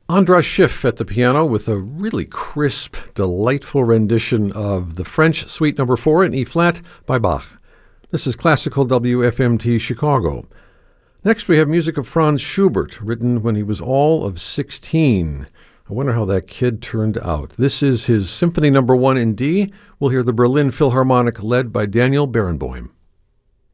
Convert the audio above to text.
Andras Schiff at the piano with a really crisp, delightful rendition of the French Suite No. 4 in E-flat by Bach. This is Classical WFMT Chicago. Next we have music of Franz Schubert, written when he was all of 16. I wonder how that kid turned out. This is his Symphony No. 1 in D. We'll hear the Berlin Philharmonic led by Daniel Barenboim.